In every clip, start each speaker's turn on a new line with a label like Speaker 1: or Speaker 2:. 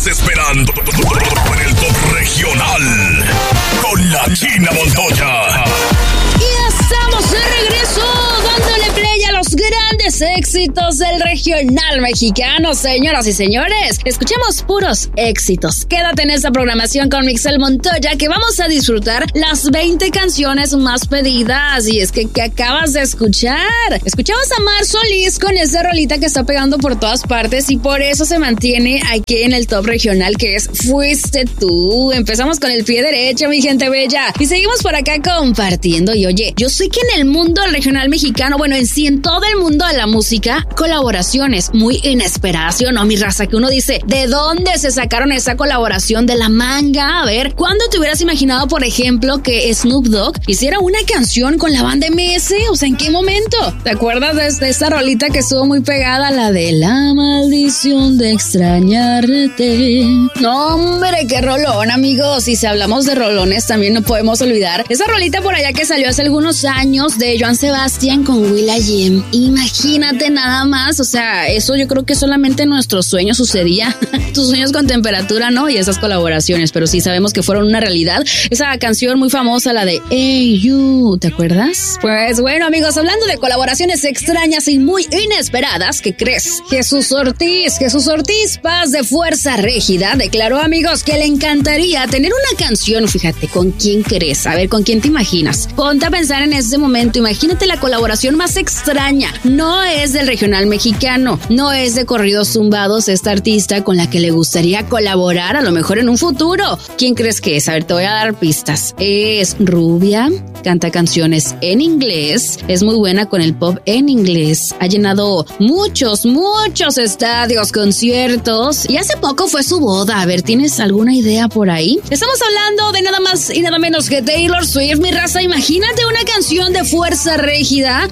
Speaker 1: Esperando en el top regional con la China Montoya.
Speaker 2: Y estamos de regreso dándole play a los grandes éxitos del regional mexicano, señoras y señores. Escuchemos puros éxitos. Quédate en esta programación con Mixel Montoya, que vamos a disfrutar las 20 canciones más pedidas. Y es que acabas de escuchar. Escuchamos a Mar Solís con esa rolita que está pegando por todas partes y por eso se mantiene aquí en el top regional, que es Fuiste Tú. Empezamos con el pie derecho, mi gente bella. Y seguimos por acá compartiendo. Y oye, yo sé que en el mundo del regional mexicano, bueno, en sí, en todo el mundo de la música, colaboraciones muy inesperadas, ¿sí o no, mi raza? Que uno dice, ¿de dónde se sacaron esa colaboración de la manga? A ver, ¿cuándo te hubieras imaginado, por ejemplo, que Snoop Dogg hiciera una canción con la banda MS? O sea, ¿en qué momento? ¿Te acuerdas de esta rolita que estuvo muy pegada, la de La maldición de extrañarte? No, hombre, qué rolón, amigos. Y si hablamos de rolones, también no podemos olvidar esa rolita por allá que salió hace algunos años de Joan Sebastián con will.i.am. Imagínate nada más, o sea, eso yo creo que solamente en nuestros sueños sucedía. Tus sueños con temperatura, ¿no? Y esas colaboraciones, pero sí sabemos que fueron una realidad. Esa canción muy famosa, la de Hey You, ¿te acuerdas? Pues bueno, amigos, hablando de colaboraciones extrañas y muy inesperadas, ¿qué crees? Jesús Ortiz, Paz de Fuerza Régida, declaró, amigos, que le encantaría tener una canción. Fíjate, ¿con quién crees? A ver, ¿con quién te imaginas? Ponte a pensar en ese momento, imagínate la colaboración más extraña. No es del regional mexicano, no es de corridos tumbados esta artista con la que le gustaría colaborar a lo mejor en un futuro. ¿Quién crees que es? A ver, te voy a dar pistas. Es rubia, canta canciones en inglés, es muy buena con el pop en inglés, ha llenado muchos estadios, conciertos, y hace poco fue su boda. A ver, ¿tienes alguna idea por ahí? Estamos hablando de nada más y nada menos que Taylor Swift, mi raza. Imagínate una canción de Fuerza Régida.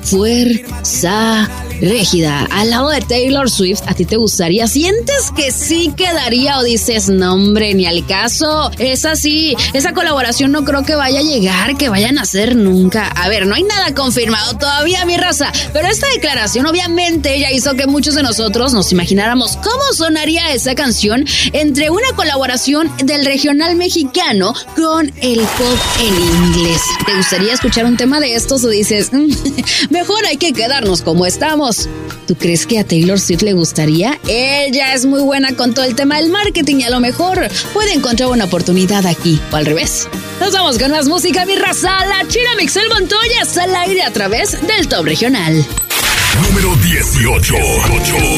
Speaker 2: Fuerza Régida al lado de Taylor Swift. ¿A ti te gustaría? ¿Sientes que sí quedaría o dices, no, hombre, ni al caso? Es así, esa colaboración no creo que vaya a llegar, que vayan a hacer nunca. A ver, no hay nada confirmado todavía, mi raza, pero esta declaración obviamente ya hizo que muchos de nosotros nos imagináramos cómo sonaría esa canción entre una colaboración del regional mexicano con el pop en inglés. ¿Te gustaría escuchar un tema de estos o dices, mejor hay que quedarnos como estamos? ¿Tú crees que a Taylor Swift le gustaría? Ella es muy buena con todo el tema del marketing y a lo mejor puede encontrar una oportunidad aquí, o al revés. Nos vamos con más música, mi raza. La China Mixel Montoya está al aire a través del Top Regional.
Speaker 1: Número 18.